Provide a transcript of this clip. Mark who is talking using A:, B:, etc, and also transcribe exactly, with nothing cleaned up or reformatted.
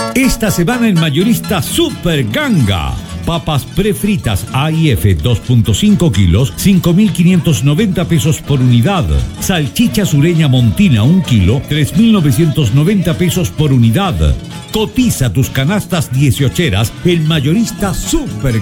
A: Esta semana en Mayorista Super Ganga. Papas prefritas A y F dos punto cinco kilos, cinco mil quinientos noventa pesos por unidad. Salchicha sureña montina un kilo, tres mil novecientos noventa pesos por unidad. Cotiza tus canastas dieciocheras en Mayorista Super